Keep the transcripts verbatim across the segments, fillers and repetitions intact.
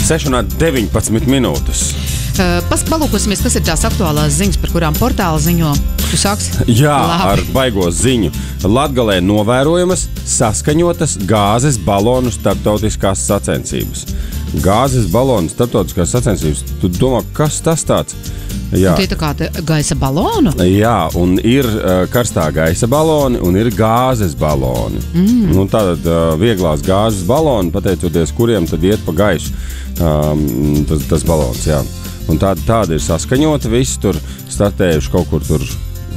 seši un deviņpadsmit minūtes. Uh, Palūkosimies, kas ir tās aktuālās ziņas, par kurām portāli ziņo. Tu sāks? Jā, Labi. ar baigo ziņu. Latgalē novērojamas saskaņotas gāzes balonu starptautiskās sacensības. Gāzes balonu starptautiskās sacensības. Tu domā, kas tas tāds? Jā. Tie tā kā gaisa balonu? Jā, un ir uh, karstā gaisa baloni un ir gāzes baloni. Mm. Nu, tātad uh, vieglās gāzes baloni, pateicoties kuriem tad iet pa gaisu um, tas, tas balons, jā. Un tāda, tāda ir saskaņota, visi tur startējuši kaut kur tur,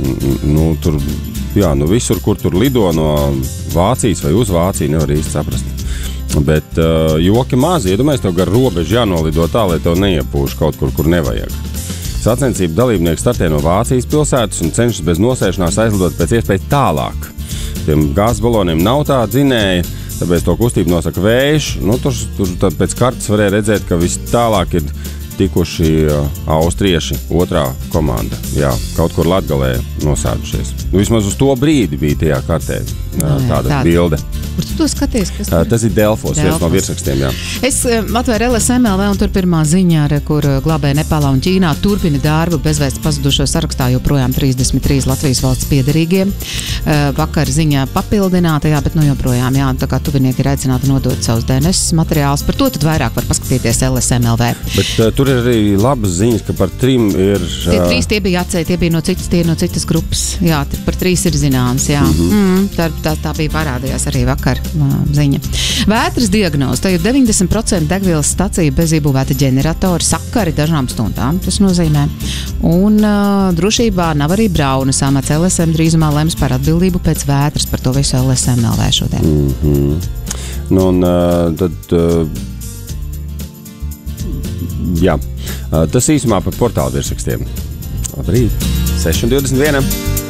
nu, tur, jā, nu visur, kur tur lido no Vācijas vai uz Vāciju, nevar īsti saprast. Bet uh, joki mazi, iedomājies, tev gar robežu jānolido tā, lai tev neiepūš kaut kur, kur nevajag. Sacensību dalībnieki startē no Vācijas pilsētas un cenšas bez nosēšanās aizlidot pēc iespējas tālāk. Tiem gāzes baloniem nav tā dzinēja, tāpēc to kustību nosaka vējš. Nu, tur, tur pēc kartes varēja redzēt, ka viss tālāk ir tikuši uh, austrieši, otrā komanda. Jā, kaut kur Latgalē nosēdušies. Nu, vismaz uz to brīdi bija tajā kartē uh, tāda, tāda bilde. Kur tu to skaties? Kas uh, tas ir Delfos, viens no virsrakstiem, jā. Es uh, atvēru L S M L V un tur pirmā ziņā, kur glābēja Nepālā un Ķīnā turpina darbu bezvēsts pazudušo sarakstā joprojām trīsdesmit trīs Latvijas valsts piederīgie. Uh, vakar ziņā papildinātajā, bet nu joprojām, jā, tā kā tuvinieki ir aicināti nodot savus D N S materiālus. Par to tad vairāk var paskatīties L S M L V. Bet uh, tur ir arī labas ziņas, ka par trim ir... Uh... Tie trīs tie bija atcēti, tie bija no citas, tie no citas grupas. Jā, par trīs ir zināms, jā. Mm-hmm. Mm, tā, tā, tā bija parādījās arī vakar uh, ziņa. Vētras diagnoze. Tā ir deviņdesmit procenti degvielas stacija bez iebūvēta ģeneratora, sakari dažām stundām, tas nozīmē. Un uh, drošībā nav arī braunas amats. L S M drīzumā lems par atbildību pēc vētras, par to visu L S M L V šodien. Mm-hmm. Nu, un uh, tad... Uh... Jā, tas īsumā par portālu virsrakstiem. Labrīt, seši un divdesmit viens.